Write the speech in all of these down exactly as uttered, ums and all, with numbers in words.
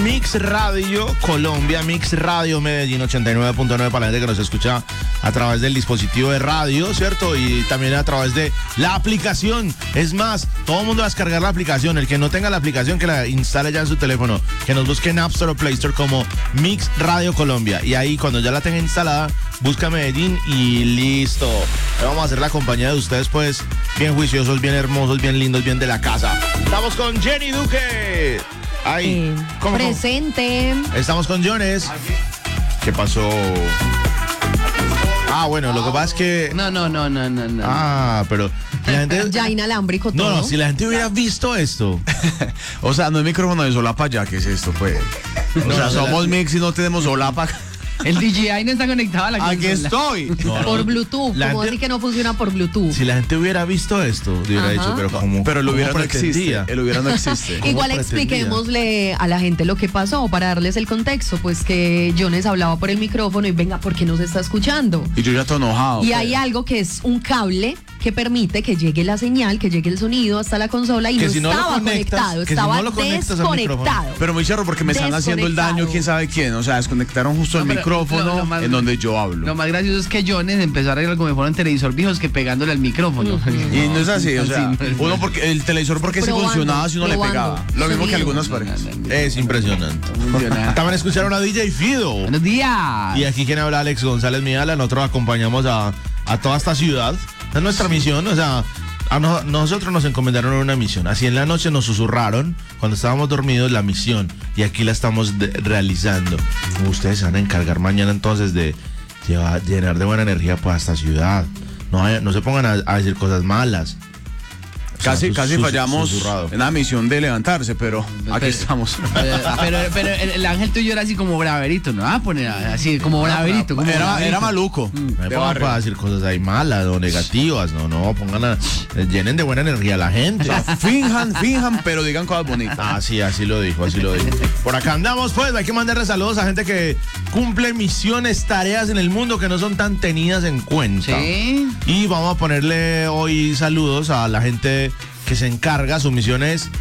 Mix Radio Colombia, Mix Radio Medellín ochenta y nueve punto nueve para la gente que nos escucha a través del dispositivo de radio, ¿cierto? Y también a través de la aplicación. Es más, todo el mundo va a descargar la aplicación. El que no tenga la aplicación, que la instale ya en su teléfono. Que nos busque en App Store o Play Store como Mix Radio Colombia. Y ahí, cuando ya la tenga instalada, busca Medellín y listo. Le vamos a hacer la compañía de ustedes, pues, bien juiciosos, bien hermosos, bien lindos, bien de la casa. Estamos con Jenny Duque. Ay, Eh, ¿cómo, presente. cómo? Estamos con Jones. ¿Qué pasó? Ah, bueno, lo que pasa es que... No, no, no, no, no, no. Ah, pero la gente... Ya inalámbrico No, todo. no, si la gente hubiera visto esto. O sea, no hay micrófono de solapa ya, ¿qué es esto, pues? O No, sea, no, somos la- mix y no tenemos solapa. El D J I no está conectado a la Aquí consola. estoy. No, no. Por Bluetooth. La ¿Cómo gente- así que no funciona por Bluetooth? Si la gente hubiera visto esto, le hubiera Ajá. dicho, pero como... Pero el hubiera no existe. El hubiera no existe. ¿Cómo Igual pretendía? expliquémosle a la gente lo que pasó para darles el contexto, pues que Jones hablaba por el micrófono y venga, ¿por qué no se está escuchando? Y yo ya estoy enojado. Y hay algo que es un cable que permite que llegue la señal, que llegue el sonido hasta la consola y Que no si no lo estaba conectas- conectado, que si estaba no lo conectas al micrófono. desconectado. Pero muy charro porque me están haciendo el daño quién sabe quién. O sea, desconectaron justo No, el pero micrófono lo- lo más- en donde yo hablo. Lo más gracioso es que Jones empezó a arreglar como si fuera un televisor viejos que pegándole al micrófono. Y no es así, o sea, Sí, no es uno así. porque el televisor porque se Probando, funcionaba si uno le probando. pegaba. Lo mismo que Sonido. algunas No, no, parejas. no, no. Es impresionante. Funciona. También escucharon a D J Fido. Buenos días. Y aquí quien habla, Alex González Midala. Nosotros acompañamos a, a toda esta ciudad. Es nuestra misión, o sea, a no- nosotros nos encomendaron una misión. Así en la noche nos susurraron, cuando estábamos dormidos, la misión. Y aquí la estamos de- realizando. Ustedes se van a encargar mañana entonces de llevar- llenar de buena energía para esta ciudad. No, vaya- no se pongan a, a decir cosas malas. O sea, Casi, sus- casi sus- fallamos susurrado. en la misión de levantarse, pero aquí Pero- estamos. Pero, pero, pero el, el ángel tuyo era así como braverito, ¿no? Ah, poner así como braverito. Como Era, braverito. era maluco. No me de pongan barrio. para decir cosas ahí malas o negativas. No, no, pongan a, llenen de buena energía a la gente. O sea, finjan, finjan, pero digan cosas bonitas. Ah, sí, así lo dijo, así lo dijo. Por acá andamos, pues, hay que mandarle saludos a gente que cumple misiones, tareas en el mundo que no son tan tenidas en cuenta. Sí. Y vamos a ponerle hoy saludos a la gente que se encarga, su misión es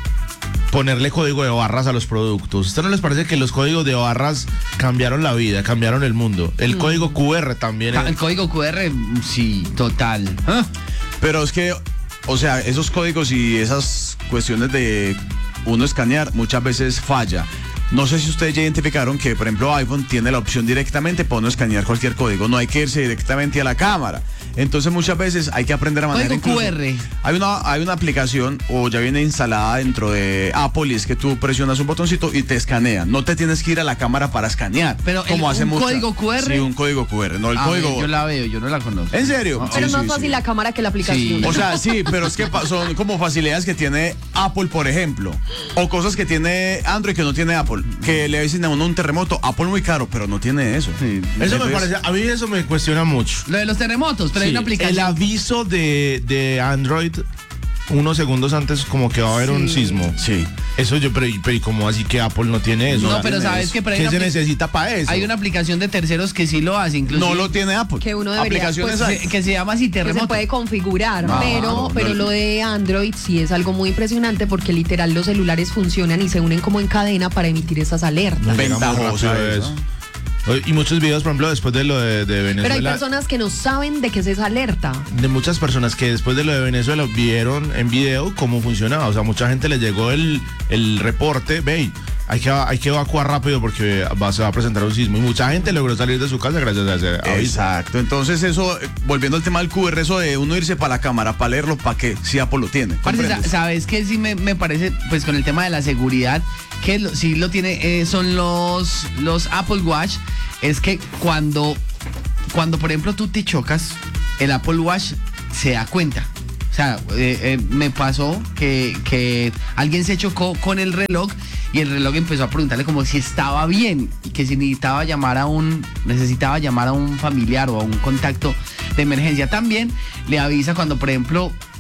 ponerle código de barras a los productos. ¿A ¿Usted no les parece que los códigos de barras cambiaron la vida, cambiaron el mundo? El código Q R también. Ca- es- El código Q R, sí, total. Ah, Pero es que, o sea, esos códigos y esas cuestiones de uno escanear muchas veces falla. No sé si ustedes ya identificaron que, por ejemplo, iPhone tiene la opción directamente para uno escanear cualquier código. No hay que irse directamente a la cámara. Entonces muchas veces hay que aprender a manejar Código incluso- Q R. Hay una, hay una aplicación o ya viene instalada dentro de Apple y es que tú presionas un botoncito y te escanea. No te tienes que ir a la cámara para escanear. Pero como el- hace un mucha- código Q R. Sí, un código Q R. No, el a ver, código. yo la veo, yo no la conozco. ¿En serio? No. Sí, Pero es más sí, fácil sí. la cámara que la aplicación. Sí. O sea, sí, pero es que pa- son como facilidades que tiene Apple, por ejemplo. O cosas que tiene Android que no tiene Apple. Que le dicen a uno un terremoto. Apple muy caro, pero no tiene eso. Sí. Eso me Entonces, parece, a mí eso me cuestiona mucho. Lo de los terremotos, pero hay Sí, una aplicación. el aviso de, de Android unos segundos antes como que va a haber un Sí. sismo. Sí. Eso yo, pero, pero ¿y cómo así que Apple no tiene eso? No, no pero tiene sabes eso. que pero hay ¿Qué una se apli- necesita para eso? Hay una aplicación de terceros que sí lo hace, incluso. No lo tiene Apple. Que uno debería, Aplicaciones pues, hay. que, que se llama así que se terremoto. puede configurar, No, pero, no, pero no. lo de Android sí es algo muy impresionante porque literal los celulares funcionan y se unen como en cadena para emitir esas alertas. No llega muy Ventajoso rápido eso. Oye, y muchos videos, por ejemplo, después de lo de, de Venezuela. Pero hay personas que no saben de qué es esa alerta. De muchas personas que después de lo de Venezuela vieron en video cómo funcionaba. O sea, mucha gente le llegó el, el reporte, ve, hay que, hay que evacuar rápido porque va, se va a presentar un sismo. Y mucha gente logró salir de su casa gracias a ese aviso. Exacto. Entonces eso, eh, volviendo al tema del Q R, eso de uno irse para la cámara para leerlo, para que si Apple lo tiene. Parce, sa- ¿comprendes? sabes que sí me, me parece, pues con el tema de la seguridad, que lo, sí lo tiene, eh, son los, los Apple Watch, es que cuando, cuando por ejemplo tú te chocas, el Apple Watch se da cuenta. O sea, eh, eh, me pasó que, que alguien se chocó con el reloj y el reloj empezó a preguntarle como si estaba bien y que si necesitaba llamar a un, necesitaba llamar a un familiar o a un contacto de emergencia. También le avisa cuando, por ejemplo,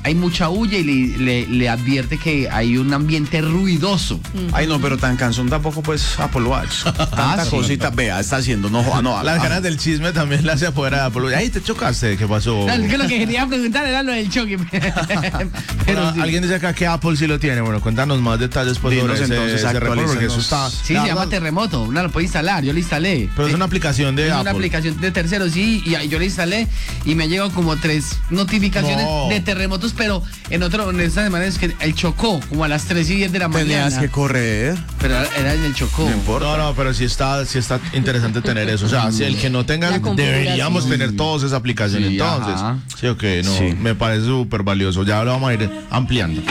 hay mucha bulla y le, le, le advierte que hay un ambiente ruidoso. Ay, no, pero tan cansón tampoco, pues, Apple Watch. Tanta sí. cosita, vea, está haciendo, no, joda, no. Las ah, ganas del chisme también las hace afuera de Apple. Ahí te chocaste, ¿qué pasó? No, es que lo que quería preguntar era lo del choque. Pero Bueno, sí. alguien dice acá que Apple sí lo tiene. Bueno, cuéntanos más detalles pues, Dinos sobre ese, entonces, ese reporte, porque eso está... actualízanos. Sí, la se llama verdad, Terremoto. Una lo puede instalar, yo lo instalé. pero es una aplicación de Es Apple. una aplicación de terceros, sí, y ahí yo la instalé y me han llegado como tres notificaciones No. de terremotos, pero en otro, en esta semana es que él chocó como a las tres y diez de la Tenías mañana. que correr. Pero era en el Chocó. No importa. No, no, pero sí está, sí está interesante tener eso. O sea, si el que no tenga, La configuración. deberíamos tener todos esa aplicación. Sí, entonces, ajá. sí, ok, no, Sí. me parece súper valioso. Ya lo vamos a ir ampliando.